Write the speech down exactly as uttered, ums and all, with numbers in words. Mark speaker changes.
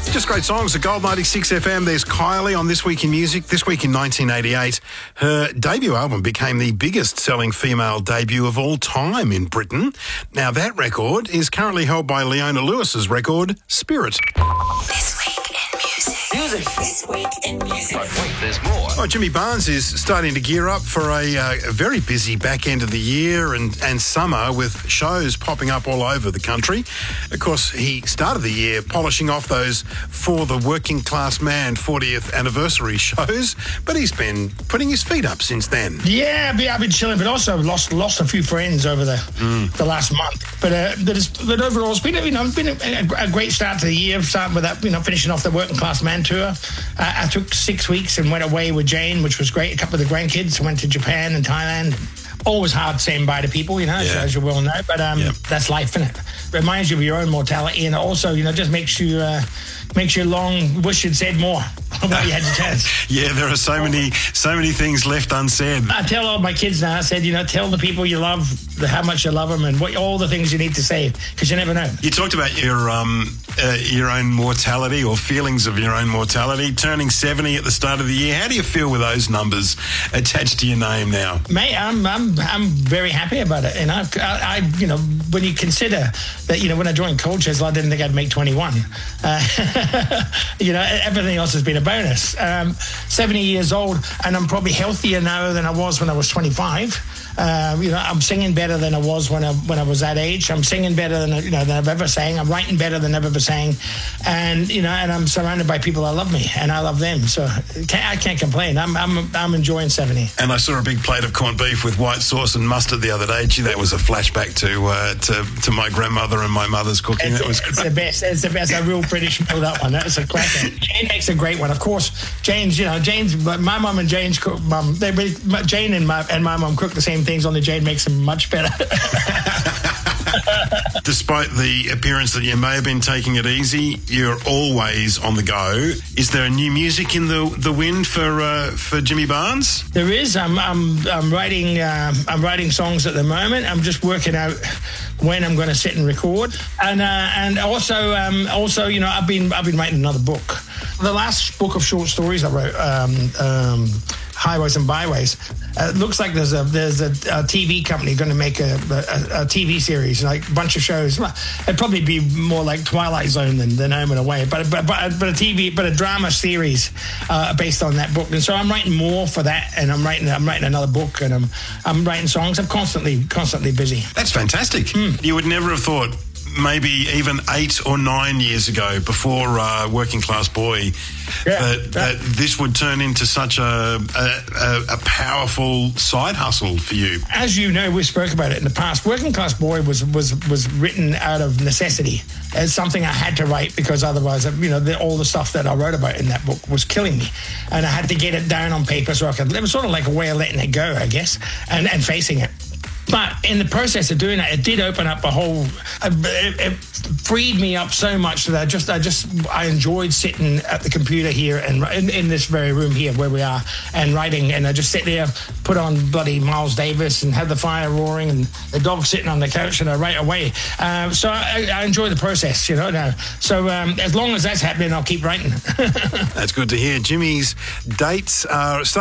Speaker 1: Just great songs at Gold ninety-six F M. There's Kylie on This Week in Music. This week in nineteen eighty-eight, her debut album became the biggest selling female debut of all time in Britain. Now, that record is currently held by Leona Lewis's record, Spirit.
Speaker 2: This Week in Music. Music. This Week in Music.
Speaker 3: But wait, there's more.
Speaker 1: Oh, Jimmy Barnes is starting to gear up for a, uh, a very busy back end of the year and, and summer with shows popping up all over the country. Of course, he started the year polishing off those For the Working Class Man fortieth anniversary shows, but he's been putting his feet up since then.
Speaker 4: Yeah, I've been chilling, but also lost lost a few friends over the mm. the last month. But uh, but, it's, but overall, it's been you know it's been a, a great start to the year. Starting with that, you know, finishing off the Working Class Man tour. Uh, I took six weeks and went away with Jane, which was great. A couple of the grandkids went to Japan and Thailand. Always hard saying bye to people, you know,
Speaker 1: yeah.
Speaker 4: as you well know. But um, yep. that's life, isn't it? Reminds you of your own mortality, and also, you know, just makes you uh, makes you long wish you'd said more while you had your chance.
Speaker 1: Yeah, there are so many so many things left unsaid.
Speaker 4: I tell all my kids now, I said, you know, tell the people you love the, how much you love them and what all the things you need to say, because you never know.
Speaker 1: You talked about your um uh, your own mortality or feelings of your own mortality, turning seventy at the start of the year. How do you feel with those numbers attached to your name now?
Speaker 4: Mate, I'm I'm I'm very happy about it, and I, I, I you know, when you consider that, you know, when I joined Colchester, I didn't think I'd make twenty-one. Uh, you know, everything else has been a bonus. Um, seventy years old, and I'm probably healthier now than I was when I was twenty-five. Uh, you know, I'm singing better than I was when I when I was that age. I'm singing better than you know than I've ever sang. I'm writing better than I've ever sang, and you know, and I'm surrounded by people that love me, and I love them. So can't, I can't complain. I'm I'm I'm enjoying seventy.
Speaker 1: And I saw a big plate of corned beef with white sauce and mustard the other day. Gee, that was a flashback to uh, to to my grandmother and my mother's cooking.
Speaker 4: It's,
Speaker 1: that was
Speaker 4: it's
Speaker 1: great.
Speaker 4: the best. It's the best. A real British meal, that one. That's a cracker. Jane makes a great one. Of course, Jane's. You know, Jane's. My mum and Jane's cook. Mum, they really, Jane and my and my mum cook the same things. Only Jane makes them much better.
Speaker 1: Despite the appearance that you may have been taking it easy, you're always on the go. Is there new music in the the wind for uh, for Jimmy Barnes?
Speaker 4: There is. I'm I'm I'm writing um, I'm writing songs at the moment. I'm just working out when I'm going to sit and record, and uh, and also um, also you know I've been I've been writing another book. The last book of short stories I wrote, um, um, Highways and Byways. Uh, it looks like there's a there's a, a T V company going to make a, a, a T V series, like a bunch of shows. Well, it'd probably be more like Twilight Zone than, than Home and Away, but but but, but a T V, but a drama series uh, based on that book. And so I'm writing more for that, and I'm writing I'm writing another book, and I'm I'm writing songs. I'm constantly constantly busy.
Speaker 1: That's fantastic. Mm. You would never have thought, maybe even eight or nine years ago, before uh, Working Class Boy, yeah, that, that this would turn into such a, a, a powerful side hustle for you.
Speaker 4: As you know, we spoke about it in the past. Working Class Boy was was was written out of necessity. It's something I had to write because otherwise, you know, the, all the stuff that I wrote about in that book was killing me, and I had to get it down on paper so I could. It was sort of like a way of letting it go, I guess, and and facing it. But in the process of doing that, it did open up a whole. It, it freed me up so much that I just, I just, I enjoyed sitting at the computer here and in, in this very room here where we are and writing. And I just sit there, put on bloody Miles Davis, and have the fire roaring, and the dog sitting on the couch, and I write away. Uh, so I, I enjoy the process, you know. Now, so um, as long as that's happening, I'll keep writing.
Speaker 1: That's good to hear. Jimmy's dates are.